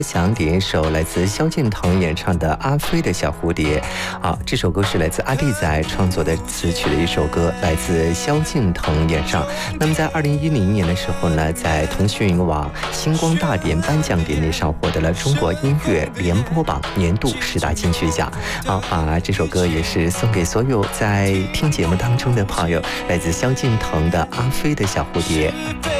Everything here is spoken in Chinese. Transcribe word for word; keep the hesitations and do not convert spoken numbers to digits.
想点一首来自萧敬腾演唱的《阿飞的小蝴蝶》啊，这首歌是来自阿弟仔创作的词曲的一首歌，来自萧敬腾演唱。那么在二零一零年的时候呢，在腾讯网星光大典颁奖典礼上获得了中国音乐联播榜年度十大金曲奖。好，把这首歌也是送给所有在听节目当中的朋友，来自萧敬腾的《阿飞的小蝴蝶》。